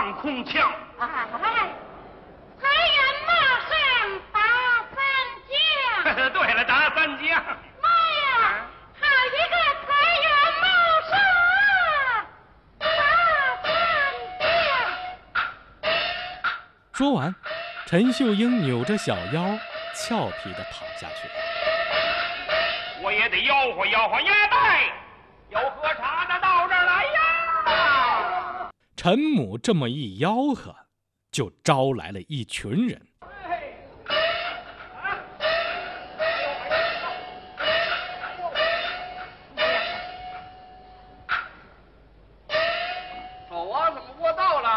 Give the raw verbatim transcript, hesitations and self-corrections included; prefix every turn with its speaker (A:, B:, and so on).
A: 放空枪。
B: 哎，财源马上打三将。
A: 对了，打三将。
B: 妈呀，好一个财源茂盛，打三将！
C: 说完，陈秀英扭着小腰，俏皮地跑下去了。
A: 我也得吆喝吆喝鸭蛋，有喝茶的到这儿来呀！
C: 陈母这么一吆喝，就招来了一群人。